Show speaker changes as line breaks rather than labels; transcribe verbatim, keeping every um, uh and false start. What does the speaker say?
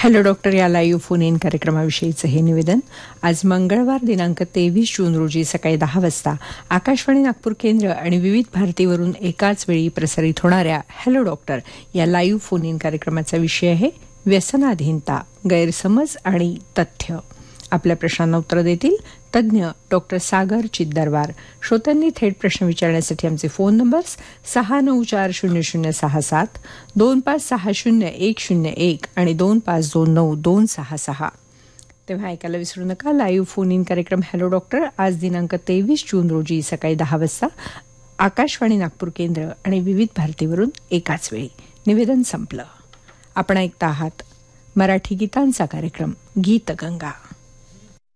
Hello doctor या live phone in कार्यक्रमाविषयीचं हे निवेदन. आज मंगळवार दिनांक तेवीस जून रोजी सकाळी दहा वाजता आकाशवाणी नागपूर केंद्र आणि विविध भारतीवरून एकाच वेळी प्रसारित होणाऱ्या हॅलो डॉक्टर या लाईव्ह फोन इन कार्यक्रमाचा विषय आहे व्यसनाधीनता, गैरसमज आणि तथ्य. आपल्या प्रश्नांना उत्तर देतील तज्ज्ञ डॉक्टर सागर चिद्दरवार. श्रोत्यांनी थेट प्रश्न विचारण्यासाठी आमचे फोन नंबर्स सहा नऊ चार शून्य शून्य सहा सात, दोन पाच सहा शून्य एक शून्य एक आणि दोन पाच दोन नऊ दोन सहा सहा. तेव्हा ऐकायला विसरू नका. लाईव्ह फोन इन कार्यक्रम हॅलो डॉक्टर आज दिनांक तेवीस जून रोजी सकाळी दहा वाजता आकाशवाणी नागपूर केंद्र आणि विविध भारतीवरून एकाच वेळी. निवेदन संपलं. आपण ऐकता आहात मराठी गीतांचा कार्यक्रम गीतगंगा.